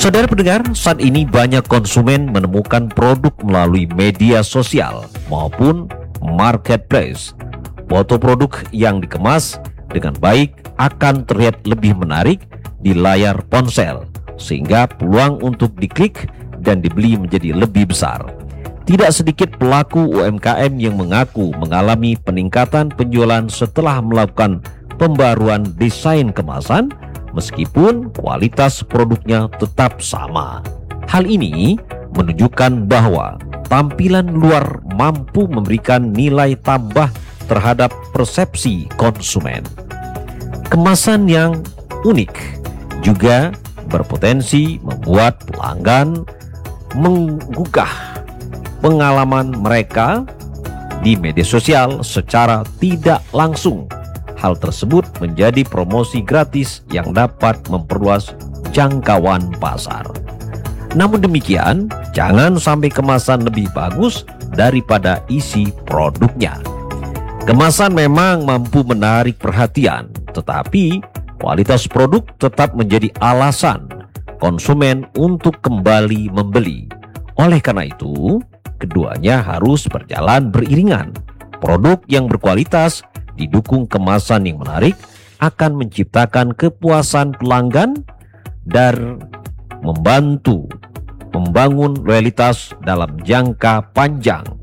Saudara pendengar, saat ini banyak konsumen menemukan produk melalui media sosial maupun marketplace. Foto produk yang dikemas dengan baik akan terlihat lebih menarik di layar ponsel, sehingga peluang untuk diklik dan dibeli menjadi lebih besar. Tidak sedikit pelaku UMKM yang mengaku mengalami peningkatan penjualan setelah melakukan pembaruan desain kemasan, meskipun kualitas produknya tetap sama. Hal ini menunjukkan bahwa tampilan luar mampu memberikan nilai tambah terhadap persepsi konsumen. Kemasan yang unik juga berpotensi membuat pelanggan menggugah pengalaman mereka di media sosial secara tidak langsung. Hal tersebut menjadi promosi gratis yang dapat memperluas jangkauan pasar. Namun demikian, jangan sampai kemasan lebih bagus daripada isi produknya. Kemasan memang mampu menarik perhatian, tetapi kualitas produk tetap menjadi alasan konsumen untuk kembali membeli. Oleh karena itu, keduanya harus berjalan beriringan. Produk yang berkualitas didukung kemasan yang menarik akan menciptakan kepuasan pelanggan dan membantu membangun loyalitas dalam jangka panjang.